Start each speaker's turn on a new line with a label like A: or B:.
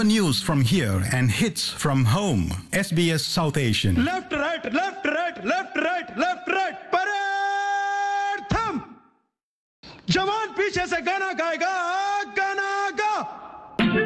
A: your news from here and hits from home. SBS South Asian.
B: Left, right, left, right, left, right, left, right. Parade! थम! जवान पीछे से गाना गाएगा